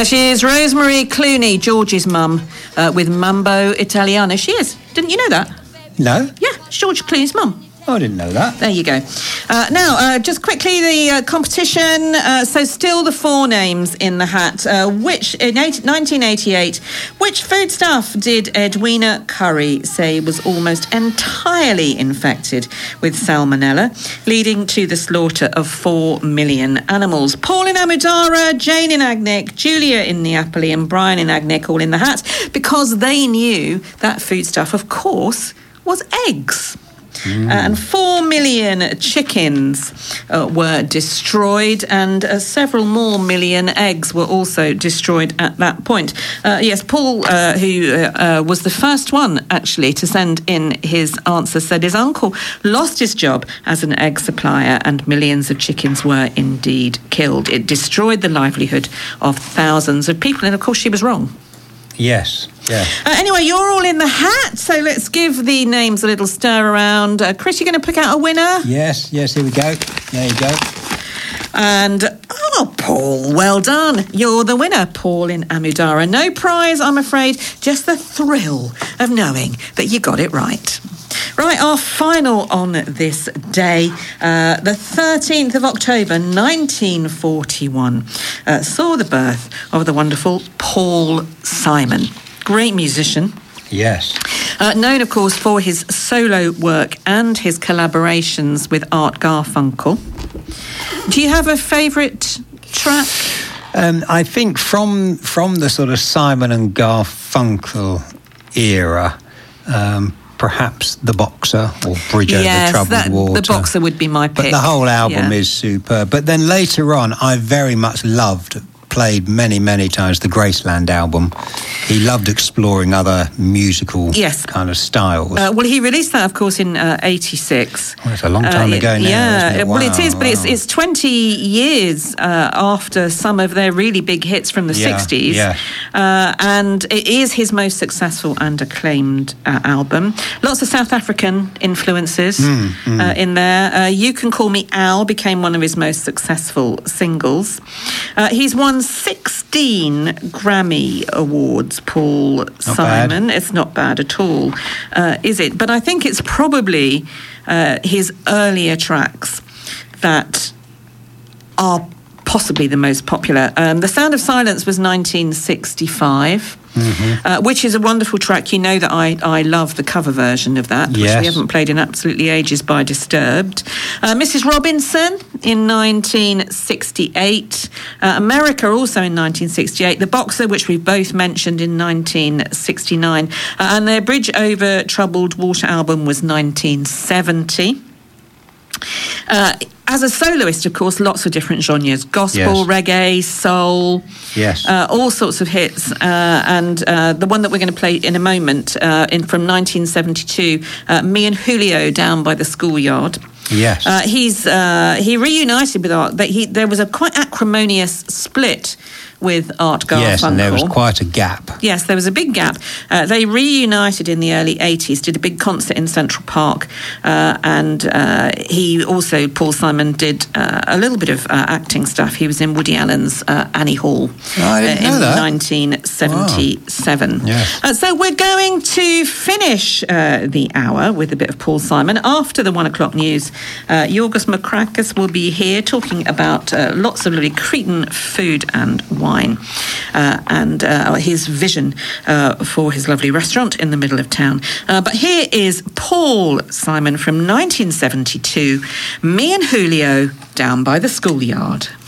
She is Rosemary Clooney, George's mum, with Mambo Italiano. She is. Didn't you know that? No. Yeah, it's George Clooney's mum. I didn't know that. There you go. Now, just quickly, the competition. So still the four names in the hat. Which, in 1988, which foodstuff did Edwina Currie say was almost entirely infected with salmonella, leading to the slaughter of 4 million animals? Paul in Amudara, Jane in Agnick, Julia in Neapoli and Brian in Agnick all in the hat, because they knew that foodstuff, of course, was eggs. And 4 million chickens were destroyed, and several more million eggs were also destroyed at that point. Yes, Paul, who was the first one, actually, to send in his answer, said his uncle lost his job as an egg supplier and millions of chickens were indeed killed. It destroyed the livelihood of thousands of people, and of course she was wrong. Yes, yeah. Anyway, you're all in the hat, so let's give the names a little stir around. Chris, you're going to pick out a winner? Yes, here we go. There you go. And, Paul, well done. You're the winner, Paul in Amudara. No prize, I'm afraid, just the thrill of knowing that you got it right. Right, our final on this day, the 13th of October, 1941, saw the birth of the wonderful Paul Simon. Great musician. Yes. Known, of course, for his solo work and his collaborations with Art Garfunkel. Do you have a favourite track? I think from the sort of Simon and Garfunkel era, perhaps The Boxer or Bridge Over Troubled Water. The Boxer would be my pick. But the whole album is superb. But then later on, I very much played many times the Graceland album. He loved exploring other musical kind of styles. Well, he released that, of course, in 86. Well, it's a long time ago now, isn't it? Well, it is, but it's 20 years after some of their really big hits from the 60s. Yeah. And it is his most successful and acclaimed album. Lots of South African influences in there. You Can Call Me Al became one of his most successful singles. He's won 16 Grammy Awards, Paul Simon. It's not bad at all, is it? But I think it's probably his earlier tracks that are possibly the most popular. The Sound of Silence was 1965. Which is a wonderful track. You know that I love the cover version of that, which we haven't played in absolutely ages by Disturbed. Mrs. Robinson in 1968. America also in 1968. The Boxer, which we both mentioned, in 1969. And their Bridge Over Troubled Water album was 1970. As a soloist, of course, lots of different genres. Gospel, reggae, soul, all sorts of hits. And the one that we're going to play in a moment, from 1972, Me and Julio, Down by the Schoolyard. Yes. He reunited with Art. There was a quite acrimonious split with Art Garfunkel. Yes, and there was quite a gap. Yes, there was a big gap. They reunited in the early 80s, did a big concert in Central Park, and he also, Paul Simon, did a little bit of acting stuff. He was in Woody Allen's Annie Hall in 1977. Wow. Yes. So we're going to finish the hour with a bit of Paul Simon. After the 1 o'clock news, Yorgos Makrakis will be here talking about lots of lovely Cretan food and wine. And his vision for his lovely restaurant in the middle of town. But here is Paul Simon from 1972, Me and Julio, Down by the Schoolyard.